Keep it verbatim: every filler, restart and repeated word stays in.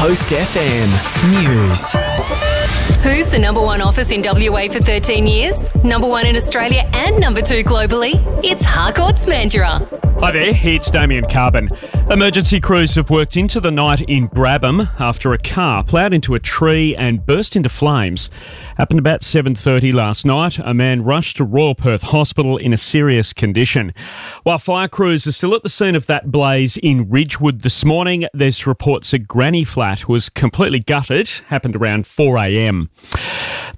Coast F M News. Who's the number one office in W A for thirteen years? Number one in Australia and number two globally? It's Harcourt's Mandurah. Hi there, it's Damien Carbon. Emergency crews have worked into the night in Brabham after a car ploughed into a tree and burst into flames. Happened about seven thirty last night. A man rushed to Royal Perth Hospital in a serious condition. While fire crews are still at the scene of that blaze in Ridgewood this morning, there's reports a granny flat was completely gutted. Happened around four a m.